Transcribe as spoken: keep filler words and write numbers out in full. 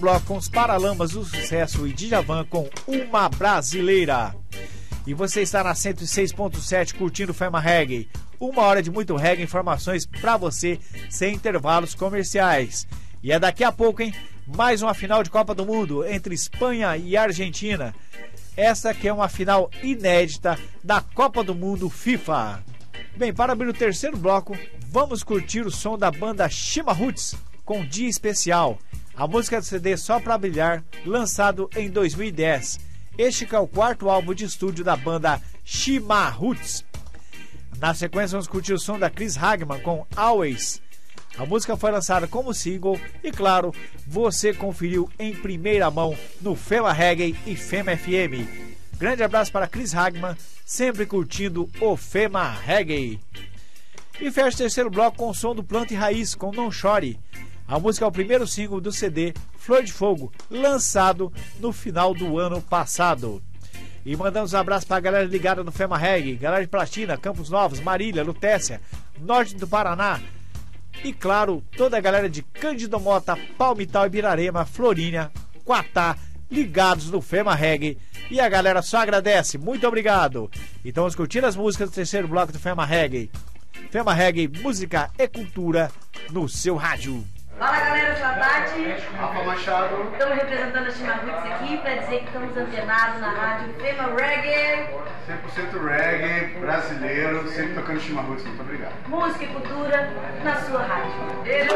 Bloco com os Paralamas do Sucesso e Djavan com Uma Brasileira. E você está na cento e seis ponto sete curtindo Fema Reggae. Uma hora de muito reggae, informações pra você sem intervalos comerciais. E é daqui a pouco, hein? Mais uma final de Copa do Mundo entre Espanha e Argentina. Essa que é uma final inédita da Copa do Mundo FIFA. Bem, para abrir o terceiro bloco, vamos curtir o som da banda Shima Roots com Dia Especial. A música do C D Só Pra Brilhar, lançado em dois mil e dez. Este que é o quarto álbum de estúdio da banda Shima Roots. Na sequência vamos curtir o som da Chris Hagman com Always. A música foi lançada como single e, claro, você conferiu em primeira mão no Fema Reggae e Fema F M. Grande abraço para Chris Hagman, sempre curtindo o Fema Reggae. E fecha o terceiro bloco com o som do Planta e Raiz com Não Chore. A música é o primeiro single do C D Flor de Fogo, lançado no final do ano passado. E mandamos um abraço para a galera ligada no Fema Reggae, galera de Platina, Campos Novos, Marília, Lutécia, Norte do Paraná. E claro, toda a galera de Cândido Mota, Palmital, Ibirarema, Florínia, Quatá, ligados no Fema Reggae. E a galera só agradece, muito obrigado. Então vamos curtir as músicas do terceiro bloco do Fema Reggae. Fema Reggae, música e cultura no seu rádio. Fala galera, eu sou a Tati. Rafa Machado. Estamos representando a Shima Roots aqui para dizer que estamos antenados na rádio Fema Reggae. cem por cento reggae, brasileiro, sempre tocando Shima Roots. Muito obrigado. Música e cultura na sua rádio.